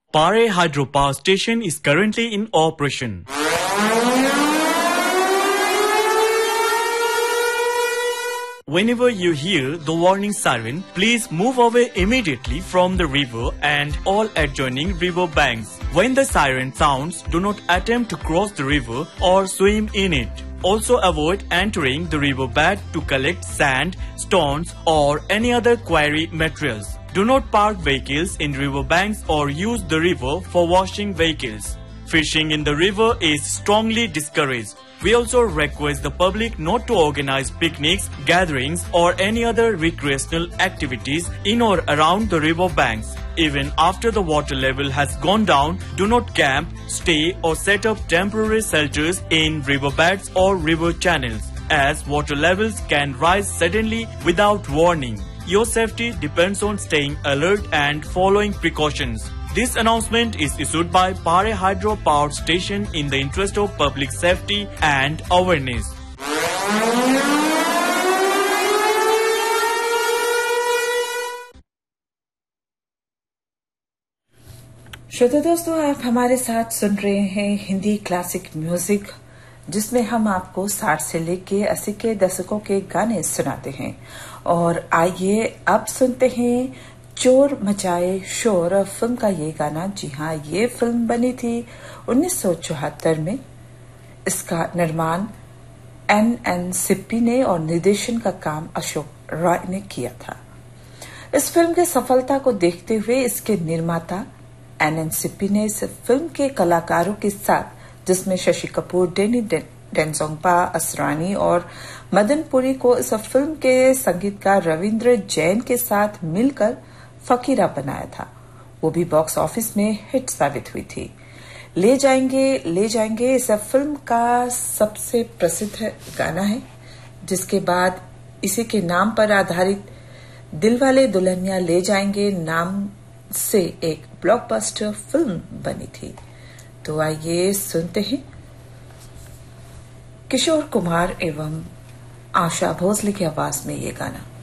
Pare Hydropower Station is currently in operation. Whenever you hear the warning siren, please move away immediately from the river and all adjoining river banks. When the siren sounds, do not attempt to cross the river or swim in it. Also avoid entering the riverbed to collect sand, stones or any other quarry materials. Do not park vehicles in riverbanks or use the river for washing vehicles. Fishing in the river is strongly discouraged. We also request the public not to organize picnics, gatherings or any other recreational activities in or around the river banks. Even after the water level has gone down, do not camp, stay or set up temporary shelters in riverbeds or river channels, as water levels can rise suddenly without warning. Your safety depends on staying alert and following precautions. This announcement is issued by Pare Hydro Power Station in the interest of public safety and awareness. श्रोता दोस्तों, आप हमारे साथ सुन रहे हैं Hindi classic music, जिसमें हम आपको 60 से लेके 80 के दशकों के गाने सुनाते हैं। और आइए अब सुनते हैं चोर मचाए शोर फिल्म का ये गाना। जी हाँ, ये फिल्म बनी थी 1974 में। इसका निर्माण एन सिप्पी ने और निर्देशन का काम अशोक रॉय ने किया था। इस फिल्म की सफलता को देखते हुए इसके निर्माता एन सिप्पी ने इस फिल्म के कलाकारों के साथ, जिसमें शशि कपूर, डेनी डेंजोंगपा, असरानी और मदन पुरी को इस फिल्म के संगीतकार रविंद्र जैन के साथ मिलकर फकीरा बनाया था। वो भी बॉक्स ऑफिस में हिट साबित हुई थी। ले जाएंगे इस फिल्म का सबसे प्रसिद्ध गाना है, जिसके बाद इसी के नाम पर आधारित दिलवाले दुल्हनिया ले जाएंगे नाम से एक ब्लॉकबस्टर फिल्म बनी थी। तो आइए सुनते हैं किशोर कुमार एवं आशा भोसले की आवाज में ये गाना।